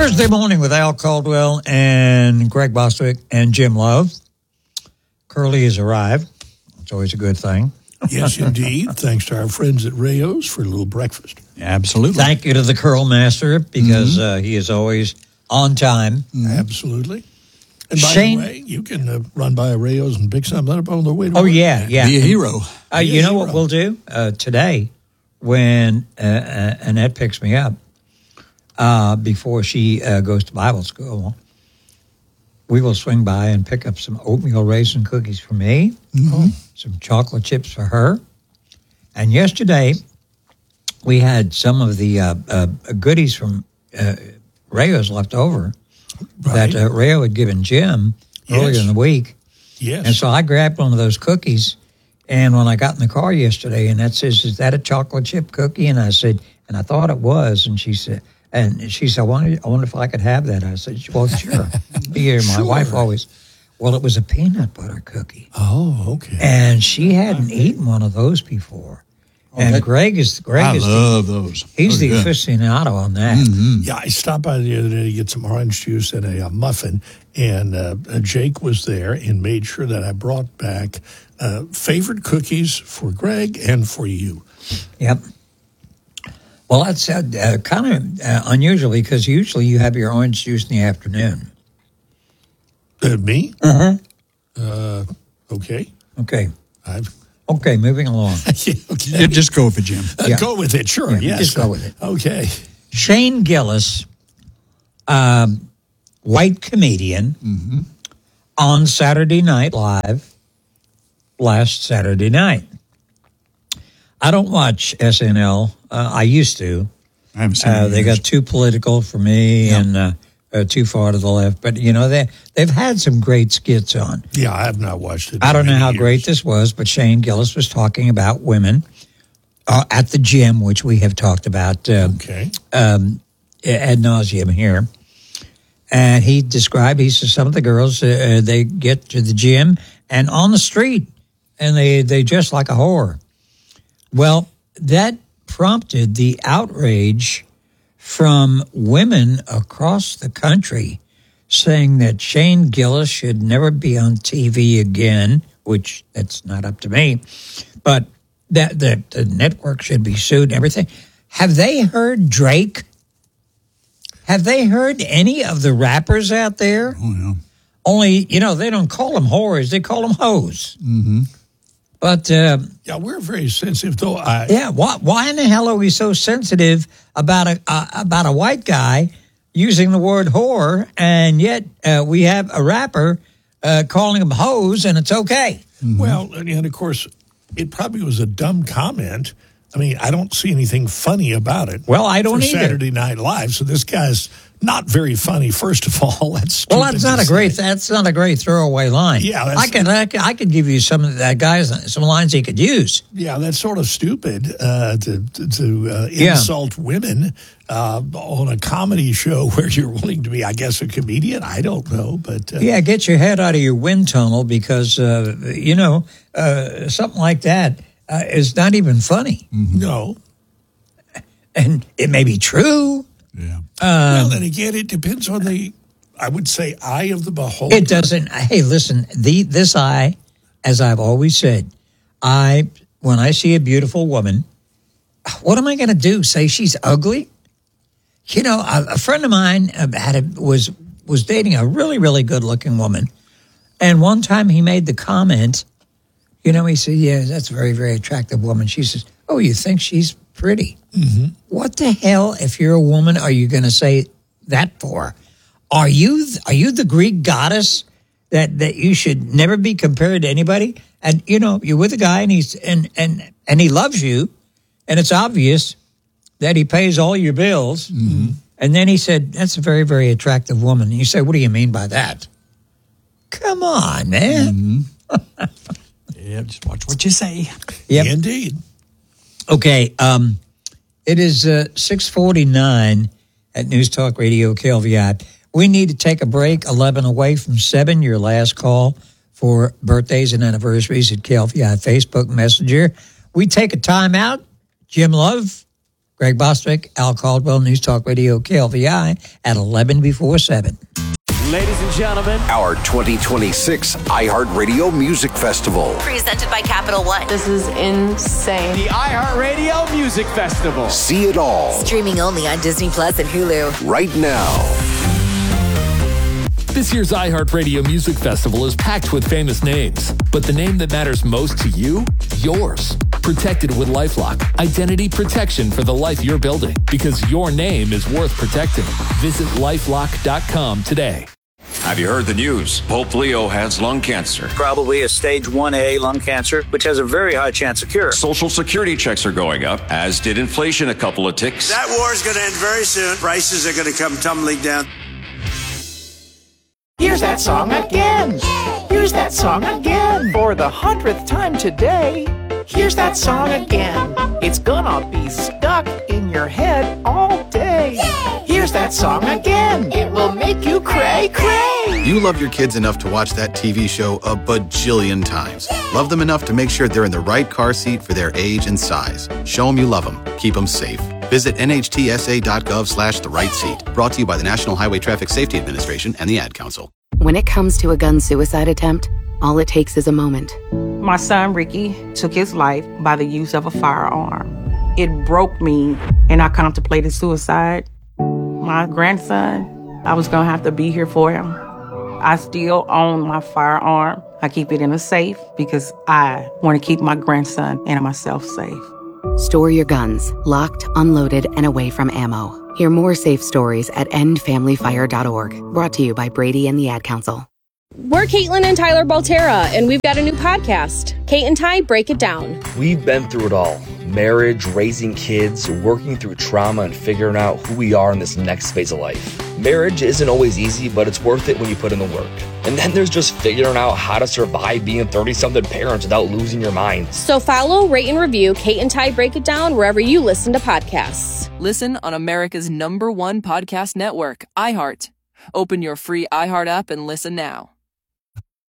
Thursday morning with Al Caldwell and Greg Bostwick and Jim Love. Curly has arrived. It's always a good thing. Yes, indeed. Thanks to our friends at Rayo's for a little breakfast. Absolutely. Thank you to the Curl Master because he is always on time. Absolutely. And by Shane, the way, you can run by a Rayo's and pick something up on the way to work. yeah. Be a hero. You know what we'll do today when Annette picks me up before she goes to Bible school. We will swing by and pick up some oatmeal raisin cookies for me, some chocolate chips for her. And yesterday, we had some of the goodies from Rayo's left over that Rayo had given Jim earlier in the week. Yes. And so I grabbed one of those cookies, and when I got in the car yesterday, Annette says, "Is that a chocolate chip cookie?" And I said, and I thought it was, and she said, I wonder if I could have that. I said, well, sure. My wife always, well, it was a peanut butter cookie. Oh, okay. And she hadn't eaten one of those before. And Greg I love those. He's the aficionado on that. Yeah, I stopped by the other day to get some orange juice and a muffin, and Jake was there and made sure that I brought back favorite cookies for Greg and for you. Yep. Well, that's kind of unusual because usually you have your orange juice in the afternoon. Me? Okay. Okay. I've... Okay, moving along. Okay. Just go with it, Jim. Go with it, sure. Yes. Just go with it. Okay. Shane Gillis, white comedian, on Saturday Night Live last Saturday night. I don't watch SNL. I used to. I haven't seen it. They got too political for me and too far to the left. But, they've had some great skits on. Yeah, I have not watched it. I don't know how great this was, but Shane Gillis was talking about women at the gym, which we have talked about ad nauseum here. And he says some of the girls, they get to the gym and on the street, and they dress like a whore. Well, that prompted the outrage from women across the country saying that Shane Gillis should never be on TV again, which that's not up to me, but that the network should be sued and everything. Have they heard Drake? Have they heard any of the rappers out there? Oh, yeah. Only, they don't call them whores, they call them hoes. Mm-hmm. But we're very sensitive, though. Why in the hell are we so sensitive about a white guy using the word whore, and yet we have a rapper calling him hoes, and it's okay? Mm-hmm. Well, and of course, it probably was a dumb comment. I mean, I don't see anything funny about it. Well, I don't either. Saturday Night Live, so this guy's not very funny. First of all, that's not a great throwaway line. Yeah, I could give you some of that guys some lines he could use. Yeah, that's sort of stupid to insult women on a comedy show where you're willing to be, I guess, a comedian. I don't know, but get your head out of your wind tunnel because something like that is not even funny. No, and it may be true. Yeah. Um, then again, it depends on I would say, eye of the beholder. It doesn't. Hey, listen, this eye, as I've always said, when I see a beautiful woman, what am I going to do? Say she's ugly? A friend of mine was dating a really, really good-looking woman, and one time he made the comment, he said, yeah, that's a very, very attractive woman. She says, oh, you think she's pretty? Mm-hmm. What the hell, if you're a woman, are you going to say that for? Are you the Greek goddess that you should never be compared to anybody? And you're with a guy and he loves you, and it's obvious that he pays all your bills. Mm-hmm. And then he said, "That's a very, very attractive woman." And you say, "What do you mean by that?" Come on, man. Mm-hmm. Yeah, just watch what you say. Yep. Indeed. Okay, it is 6:49 at News Talk Radio KLVI. We need to take a break, 11 away from 7, your last call for birthdays and anniversaries at KLVI Facebook Messenger. We take a time out. Jim Love, Greg Bostwick, Al Caldwell, News Talk Radio, KLVI, at 11 before 7. Ladies and gentlemen, our 2026 iHeartRadio Music Festival. Presented by Capital One. This is insane. The iHeartRadio Music Festival. See it all. Streaming only on Disney Plus and Hulu. Right now. This year's iHeartRadio Music Festival is packed with famous names, but the name that matters most to you? Yours. Protected with LifeLock. Identity protection for the life you're building, because your name is worth protecting. Visit LifeLock.com today. Have you heard the news? Pope Leo has lung cancer. Probably a stage 1A lung cancer, which has a very high chance of cure. Social security checks are going up, as did inflation a couple of ticks. That war is going to end very soon. Prices are going to come tumbling down. Here's that song again. Here's that song again. For the 100th time today. Here's that song again. It's gonna be stuck in your head all day. Here's that song again. It will make you cray, cray. You love your kids enough to watch that TV show a bajillion times. Love them enough to make sure they're in the right car seat for their age and size. Show them you love them. Keep them safe. Visit nhtsa.gov/the right seat. Brought to you by the National Highway Traffic Safety Administration and the Ad Council. When it comes to a gun suicide attempt, all it takes is a moment. My son, Ricky, took his life by the use of a firearm. It broke me, and I contemplated suicide. My grandson, I was going to have to be here for him. I still own my firearm. I keep it in a safe because I want to keep my grandson and myself safe. Store your guns, locked, unloaded, and away from ammo. Hear more safe stories at endfamilyfire.org. Brought to you by Brady and the Ad Council. We're Caitlin and Tyler Baltera, and we've got a new podcast, Kate and Ty Break It Down. We've been through it all. Marriage, raising kids, working through trauma, and figuring out who we are in this next phase of life. Marriage isn't always easy, but it's worth it when you put in the work. And then there's just figuring out how to survive being 30-something parents without losing your mind. So follow, rate, and review Kate and Ty Break It Down wherever you listen to podcasts. Listen on America's #1 podcast network, iHeart. Open your free iHeart app and listen now.